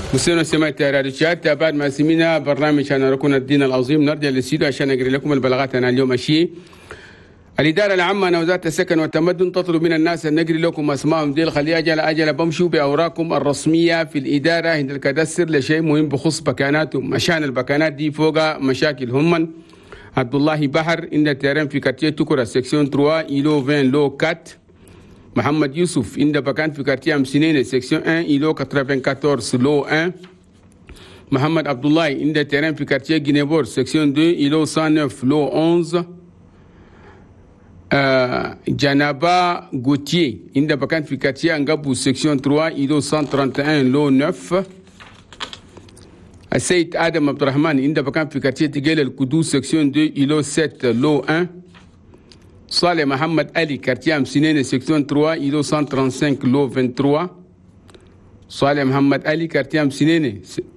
مستمعينا سمعت راديوشات بعد ما سمينا برنامج أنا ركن الدين العظيم نرجع للسيدو عشان نقرأ لكم البلاغات أنا اليوم أشياء. الإدارة العامة لوزارة السكن والتمدن تطلب من الناس أن نقرأ لكم أسمائهم دي الخلية أجل بمشوا بأوراقكم الرسمية في الإدارة عند الكدستر لشيء مهم بخص بكاناتهم عشان البكانات دي فوق مشاكل هم. عبد الله بحر عند تيران في كارتيه تكرة سكسيون 3 إيلو 20 لو 4. محمد يوسف عند بكان في كارتيه أمسينين سكسيون 1 إيلو 94 لو 1. محمد عبد الله عند تيران في كارتيه جينيبور سكسيون 2 إيلو 109 لو 11. Janaba Gauthier inda bakan fi quartier Angabou section 3 ILO 131 lo 9. Saïd Adam Abdurrahman inda bakan fi quartier Tigel El Koudou section 2 ILO 7 lo 1. Saleh Mohamed Ali quartier Amsinene section 3 ILO 135 lo 23. Saleh Mohamed Ali quartier Amsinene